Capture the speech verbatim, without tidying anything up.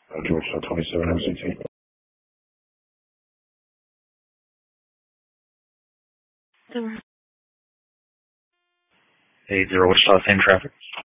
Uh, Georgia twenty-seven M C T. Eight zero Wichita, same traffic.